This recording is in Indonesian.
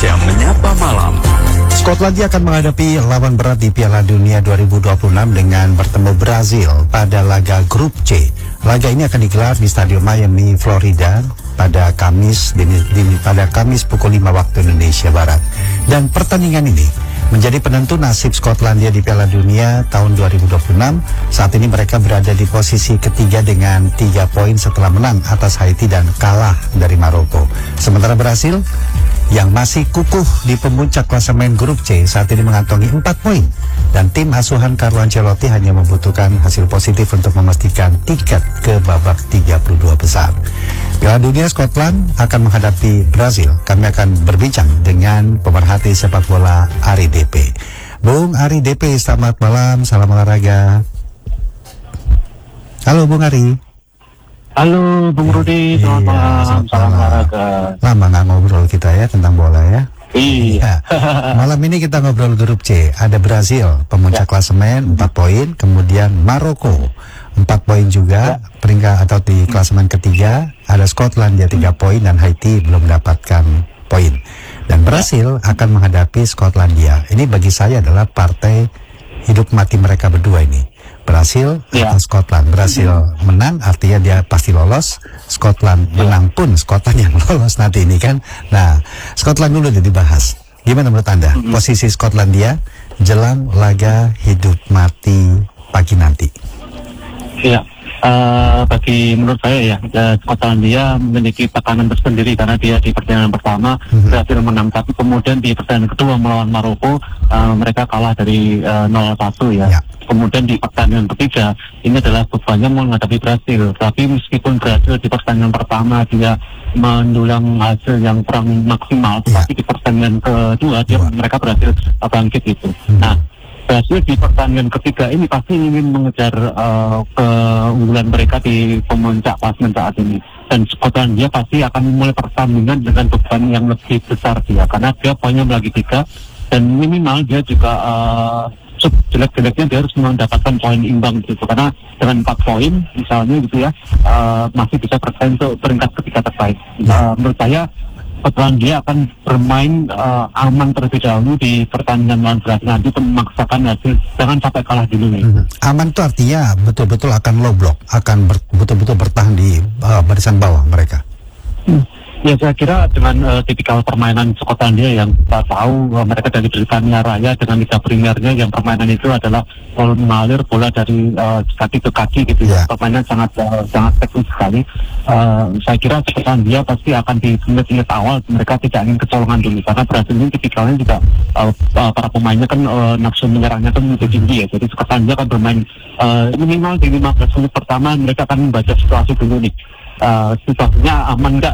Indonesia Menyapa Malam. Skotlandia akan menghadapi lawan berat di Piala Dunia 2026 dengan bertemu Brazil pada laga grup C. Laga ini akan digelar di Stadion Miami, Florida pada Kamis pukul 5 waktu Indonesia Barat. Dan pertandingan ini menjadi penentu nasib Skotlandia di Piala Dunia tahun 2026. Saat ini mereka berada di posisi ketiga dengan 3 poin setelah menang atas Haiti dan kalah dari Maroko. Sementara Brasil yang masih kukuh di pemuncak klasemen grup C saat ini mengantongi 4 poin, dan tim asuhan Carlo Ancelotti hanya membutuhkan hasil positif untuk memastikan tiket ke babak 32 besar. Piala Dunia Skotland akan menghadapi Brazil. Kami akan berbincang dengan pemerhati sepak bola Ari DP. Bung Ari DP, selamat malam, salam olahraga. Halo Bung Ari. Halo Bung Rudi, selamat malam, salam olahraga. Lama nggak ngobrol kita ya tentang bola ya. Iya. Malam ini kita ngobrol grup C. Ada Brazil, pemuncak klasemen 4 poin, kemudian Maroko 4 poin juga, peringkat atau di klasemen ketiga. Ada Skotlandia 3 poin dan Haiti belum mendapatkan poin. Dan Brasil akan menghadapi Skotlandia. Ini bagi saya adalah partai hidup mati mereka berdua ini. Brasil atau Skotland. Brasil menang artinya dia pasti lolos. Skotland menang pun Skotland yang lolos nanti ini kan. Nah, Skotland dulu dibahas. Gimana menurut Anda posisi Skotlandia jelang laga hidup mati pagi nanti? Iya, menurut saya Skotlandia memiliki tekanan tersendiri karena dia di pertandingan pertama berhasil menang, tapi kemudian di pertandingan kedua melawan Maroko mereka kalah dari 0-1 ya. Kemudian di pertandingan ketiga ini adalah bebannya menghadapi Brasil, tapi meskipun Brasil di pertandingan pertama dia mendulang hasil yang kurang maksimal, tapi di pertandingan kedua mereka berhasil bangkit itu. Nah, Brasil di pertandingan ketiga ini pasti ingin mengejar keunggulan mereka di pemuncak klasemen saat ini, dan Skotlandia pasti akan memulai pertandingan dengan beban yang lebih besar dia, karena dia poinnya lagi 3 dan minimal dia juga jelek-jeleknya dia harus mendapatkan poin imbang gitu, karena dengan 4 poin misalnya gitu ya masih bisa bersaing untuk peringkat ketiga terbaik. Menurut saya Skotlandia akan bermain aman terlebih dahulu di pertandingan melawan Brasil nanti untuk memaksakan hasil, jangan sampai kalah dulu nih. Aman itu artinya betul-betul akan low block, akan betul-betul bertahan di barisan bawah mereka. Ya, saya kira dengan tipikal permainan Skotlandia yang kita tahu mereka dari Britania Raya dengan Liga Premiernya yang permainan itu adalah mengalir bola dari kaki ke kaki gitu ya. Permainan sangat teknis sekali. Saya kira Skotlandia pasti akan di menit-menit awal mereka tidak ingin kecolongan dulu, karena Brasil ini tipikalnya juga para pemainnya kan nafsu menyerangnya kan lebih tinggi ya. Jadi Skotlandia akan bermain minimal di 15 menit pertama mereka akan membaca situasi dulu nih. Situasinya aman nggak